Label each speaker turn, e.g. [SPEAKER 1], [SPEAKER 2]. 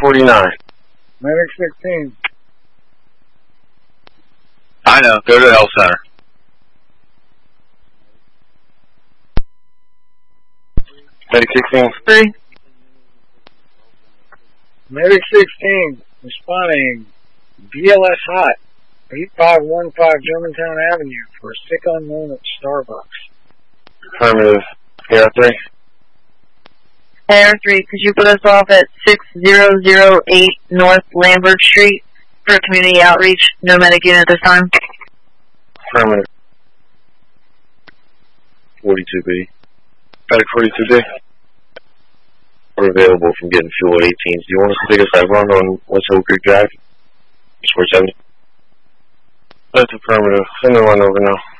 [SPEAKER 1] 49.
[SPEAKER 2] Medic 16.
[SPEAKER 1] I know. Go to the health center. Medic 16. 3.
[SPEAKER 2] Medic 16. Responding. BLS hot. 8515 Germantown Avenue for a sick unknown at Starbucks.
[SPEAKER 1] Affirmative. Air 3.
[SPEAKER 3] Air 3, could you put us off at 6008 North Lambert Street for community outreach? No medic unit at this time.
[SPEAKER 1] Affirmative. 42B. Medic 42D. We're available from getting fuel at 18s. Do you want us to take us that run on West Hill Creek Drive? 470. That's affirmative. Send the run over now.